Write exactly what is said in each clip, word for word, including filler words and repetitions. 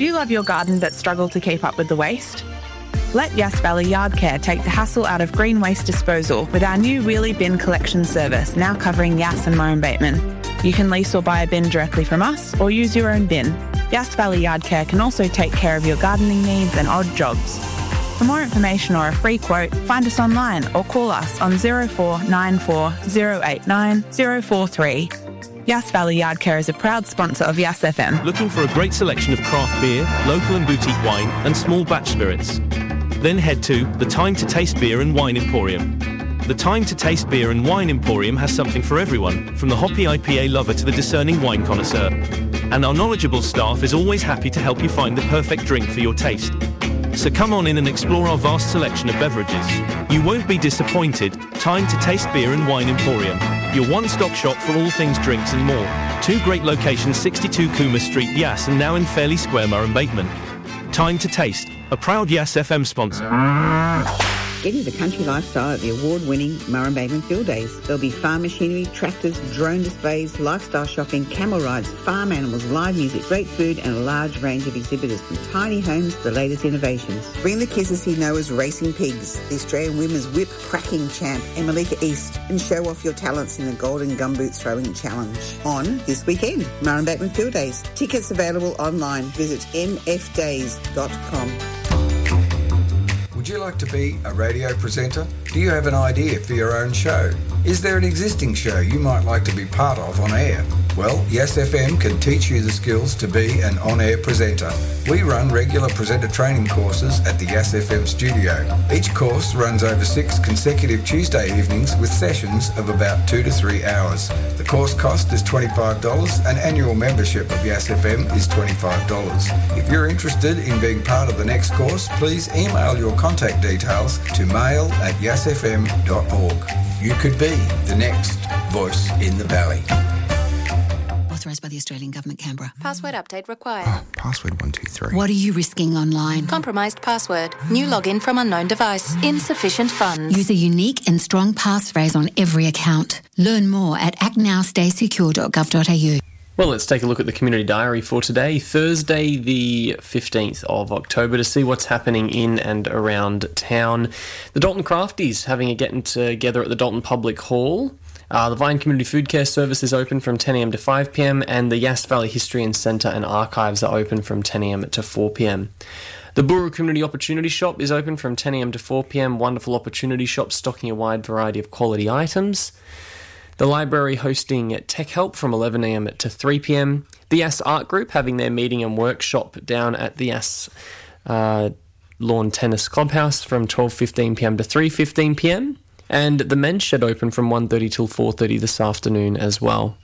Do you love your garden but struggle to keep up with the waste? Let Yass Valley Yard Care take the hassle out of green waste disposal with our new wheelie bin collection service, now covering Yass and Murrumbateman. You can lease or buy a bin directly from us or use your own bin. Yass Valley Yard Care can also take care of your gardening needs and odd jobs. For more information or a free quote, find us online or call us on zero four nine four zero eight nine zero four three. Yass Valley Yard Care is a proud sponsor of Yass F M. Looking for a great selection of craft beer, local and boutique wine and small batch spirits? Then head to the Time to Taste Beer and Wine Emporium. The Time to Taste Beer and Wine Emporium has something for everyone, from the hoppy I P A lover to the discerning wine connoisseur. And our knowledgeable staff is always happy to help you find the perfect drink for your taste. So come on in and explore our vast selection of beverages. You won't be disappointed. Time to Taste Beer and Wine Emporium, your one-stop shop for all things drinks and more. Two great locations, sixty-two Cooma Street, Yass, and now in Fairley Square, Murrumbateman. Time to Taste, a proud Yass F M sponsor. Get into the country lifestyle at the award-winning Murrumbateman Field Days. There'll be farm machinery, tractors, drone displays, lifestyle shopping, camel rides, farm animals, live music, great food and a large range of exhibitors from tiny homes to the latest innovations. Bring the kids to see Noah's Racing Pigs, the Australian Women's Whip Cracking Champ, and Malika East, and show off your talents in the Golden Gumboot Throwing Challenge on this weekend, Murrumbateman Field Days. Tickets available online. Visit m f days dot com. Would you like to be a radio presenter? Do you have an idea for your own show? Is there an existing show you might like to be part of on air? Well, Yass F M can teach you the skills to be an on-air presenter. We run regular presenter training courses at the Yass F M studio. Each course runs over six consecutive Tuesday evenings with sessions of about two to three hours. The course cost is twenty-five dollars. An annual membership of Yass F M is twenty-five dollars. If you're interested in being part of the next course, please email your contact details to mail at yass f m dot org. You could be the next voice in the valley. Authorised by the Australian Government, Canberra. Password update required. Oh, password one two three. What are you risking online? Compromised password. New login from unknown device. Insufficient funds. Use a unique and strong passphrase on every account. Learn more at act now stay secure dot gov dot a u. Well, let's take a look at the community diary for today, Thursday the fifteenth of October, to see what's happening in and around town. The Dalton Crafties having a getting together at the Dalton Public Hall. Uh, the Vine Community Food Care Service is open from ten a m to five p m and the Yass Valley History and Centre and Archives are open from ten a m to four p m. The Buru Community Opportunity Shop is open from ten a m to four p m. Wonderful opportunity shop stocking a wide variety of quality items. The library hosting Tech Help from eleven a m to three p m. The Yass Art Group having their meeting and workshop down at the Yass uh, Lawn Tennis Clubhouse from twelve fifteen p m to three fifteen p m. And the Men's Shed open from one thirty till four thirty this afternoon as well.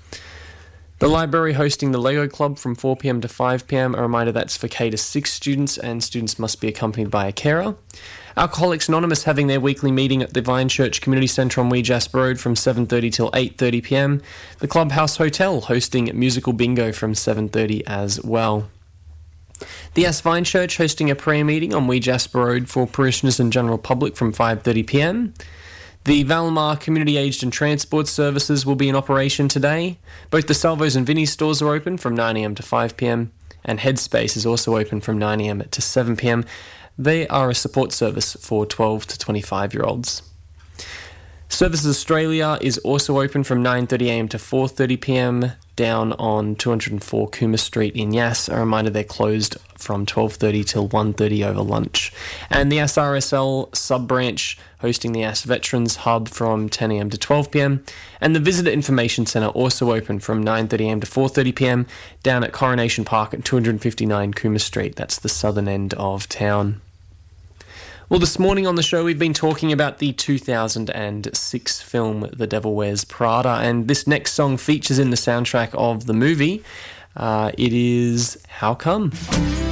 The library hosting the Lego Club from four p m to five p m. A reminder that's for K to six students and students must be accompanied by a carer. Alcoholics Anonymous having their weekly meeting at the Vine Church Community Centre on Wee Jasper Road from seven thirty till eight thirty p m. The Clubhouse Hotel hosting musical bingo from seven thirty as well. The Yass Vine Church hosting a prayer meeting on Wee Jasper Road for parishioners and general public from five thirty p m. The Valmar Community Aged and Transport Services will be in operation today. Both the Salvos and Vinnie's stores are open from nine a m to five p m and Headspace is also open from nine a m to seven p m. They are a support service for twelve to twenty-five year olds. Services Australia is also open from nine thirty a m to four thirty p m down on two oh four Cooma Street in Yass. A reminder they're closed from twelve thirty till one thirty over lunch. And the Yass R S L sub-branch hosting the Yass Veterans Hub from ten a m to twelve p m. And the Visitor Information Centre also open from nine thirty a m to four thirty p m down at Coronation Park at two fifty-nine Cooma Street. That's the southern end of town. Well, this morning on the show, we've been talking about the two thousand six film The Devil Wears Prada, and this next song features in the soundtrack of the movie. Uh, it is How Come?